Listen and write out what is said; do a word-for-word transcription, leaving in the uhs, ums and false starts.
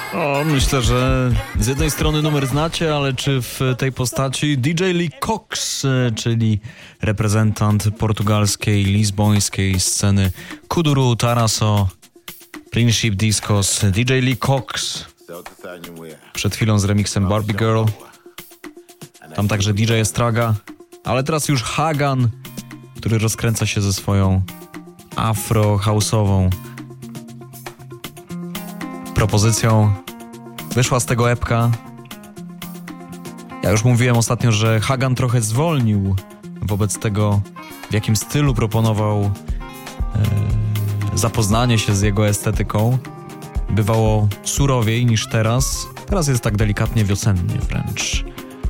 O, myślę, że z jednej strony numer znacie, ale czy w tej postaci D J Lee Cox, czyli reprezentant portugalskiej, lizbońskiej sceny Kuduro, Taraso, Friendship Discos, D J Lee Cox. Przed chwilą z remixem Barbie Girl. Tam także D J Estraga, ale teraz już Hagan, który rozkręca się ze swoją afro-house'ową propozycją. Wyszła z tego epka. Ja już mówiłem ostatnio, że Hagan trochę zwolnił wobec tego, w jakim stylu proponował e, zapoznanie się z jego estetyką. Bywało surowiej niż teraz. Teraz jest tak delikatnie wiosennie wręcz.